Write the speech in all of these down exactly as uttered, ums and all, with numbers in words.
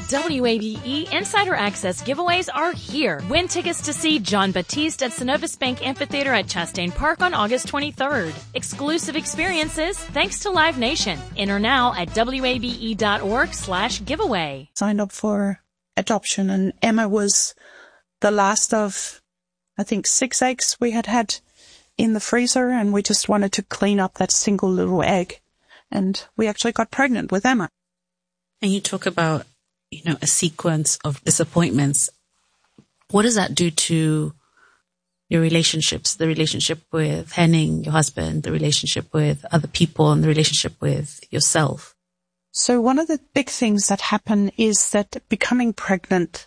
W A B E Insider Access giveaways are here. Win tickets to see John Batiste at Synovus Bank Amphitheater at Chastain Park on August twenty-third. Exclusive experiences thanks to Live Nation. Enter now at wabe.org slash giveaway. Signed up for adoption, and Emma was the last of, I think, six eggs we had had in the freezer, and we just wanted to clean up that single little egg. And we actually got pregnant with Emma. And you talk about, you know, a sequence of disappointments. What does that do to your relationships, the relationship with Henning, your husband, the relationship with other people, and the relationship with yourself? So one of the big things that happen is that becoming pregnant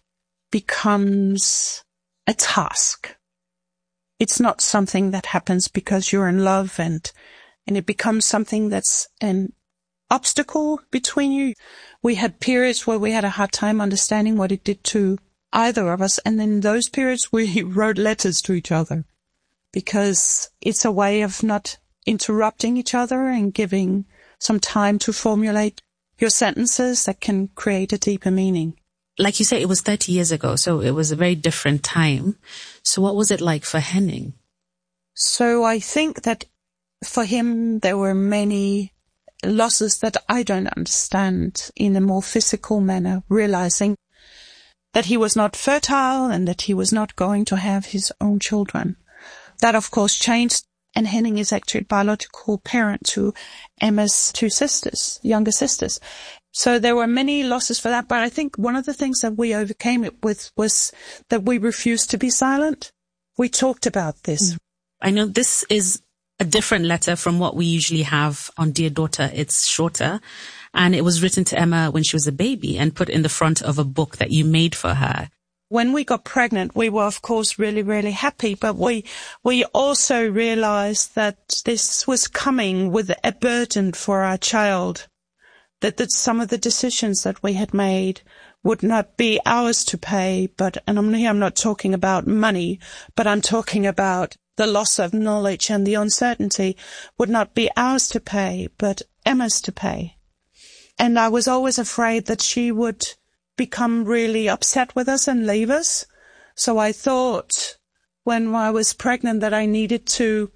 becomes a task. It's not something that happens because you're in love, and and it becomes something that's an obstacle between you. We had periods where we had a hard time understanding what it did to either of us, and in those periods we wrote letters to each other, because it's a way of not interrupting each other and giving some time to formulate your sentences that can create a deeper meaning. Like you say, it was thirty years ago, so it was a very different time. So what was it like for Henning? So I think that for him there were many losses that I don't understand in a more physical manner, realizing that he was not fertile and that he was not going to have his own children. That, of course, changed, and Henning is actually a biological parent to Emma's two sisters, younger sisters. So there were many losses for that, but I think one of the things that we overcame it with was that we refused to be silent. We talked about this. I know this is a different letter from what we usually have on Dear Daughter. It's shorter, and it was written to Emma when she was a baby and put in the front of a book that you made for her. When we got pregnant, we were, of course, really, really happy, but we we also realized that this was coming with a burden for our child, that, that some of the decisions that we had made would not be ours to pay, but, and I'm here, I'm not talking about money, but I'm talking about the loss of knowledge and the uncertainty would not be ours to pay, but Emma's to pay. And I was always afraid that she would become really upset with us and leave us. So I thought when I was pregnant that I needed to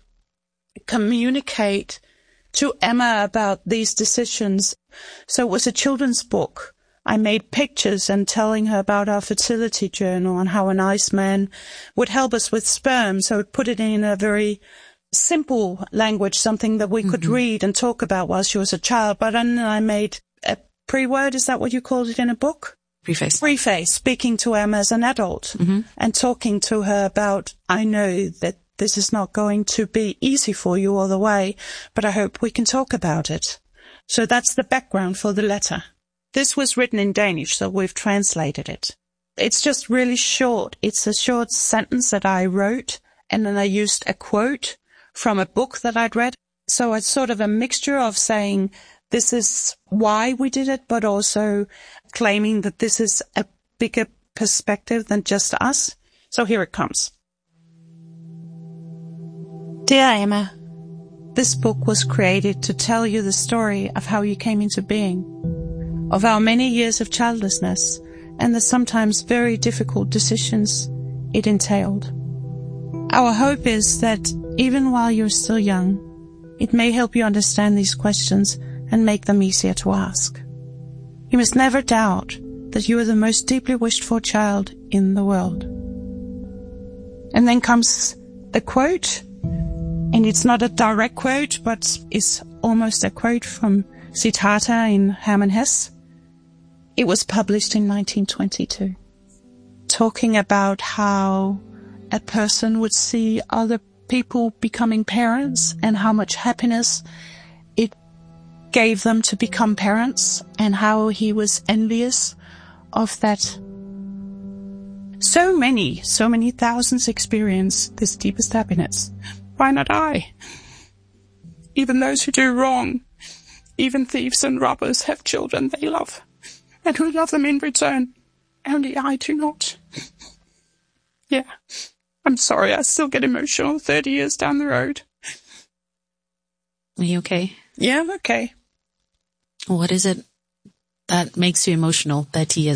communicate to Emma about these decisions. So it was a children's book. I made pictures and telling her about our fertility journal and how a nice man would help us with sperm. So it put it in a very simple language, something that we mm-hmm. could read and talk about while she was a child. But then I made a pre-word, is that what you called it in a book? Preface. Preface, speaking to Emma as an adult mm-hmm. and talking to her about, I know that this is not going to be easy for you all the way, but I hope we can talk about it. So that's the background for the letter. This was written in Danish, so we've translated it. It's just really short. It's a short sentence that I wrote, and then I used a quote from a book that I'd read. So it's sort of a mixture of saying this is why we did it, but also claiming that this is a bigger perspective than just us. So here it comes. Dear Emma, this book was created to tell you the story of how you came into being, of our many years of childlessness, and the sometimes very difficult decisions it entailed. Our hope is that even while you're still young, it may help you understand these questions and make them easier to ask. You must never doubt that you are the most deeply wished for child in the world. And then comes a quote, and it's not a direct quote, but it's almost a quote from Siddhartha in Hermann Hesse. It was published in nineteen twenty-two, talking about how a person would see other people becoming parents and how much happiness it gave them to become parents, and how he was envious of that. So many, so many thousands experience this deepest happiness. Why not I? Even those who do wrong, even thieves and robbers have children they love, and who love them in return. Only I do not. Yeah, I'm sorry, I still get emotional thirty years down the road. Are you okay? Yeah, I'm okay. What is it that makes you emotional thirty years